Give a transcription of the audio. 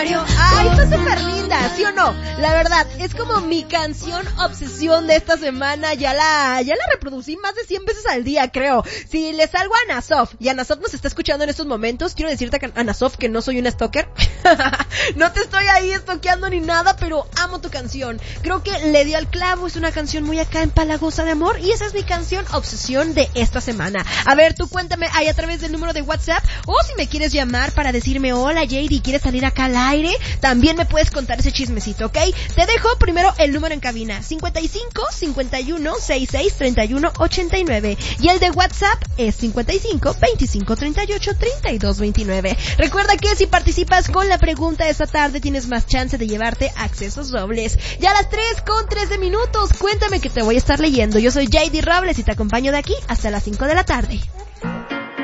Ay, está súper linda, ¿sí o no? La verdad, es como mi canción obsesión de esta semana. Ya la reproducí más de 100 veces al día, creo. Si le salgo a Anasof, y Anasof nos está escuchando en estos momentos, quiero decirte, Anasof, que no soy una stalker. No te estoy ahí stalkeando ni nada, pero amo tu canción. Creo que le dio al clavo, es una canción muy acá empalagosa de amor, y esa es mi canción obsesión de esta semana. A ver, tú cuéntame ahí a través del número de WhatsApp, o si me quieres llamar para decirme, hola JD, ¿quieres salir acá al aire? También me puedes contar ese chismecito, ¿ok? Te dejo primero el número en cabina, 55 51 66 31 89, y el de WhatsApp es 55 25 38 32 29. Recuerda que si participas con la pregunta esta tarde tienes más chance de llevarte accesos dobles. Ya a las 3:13, cuéntame que te voy a estar leyendo. Yo soy JD Robles y te acompaño de aquí hasta las 5 de la tarde.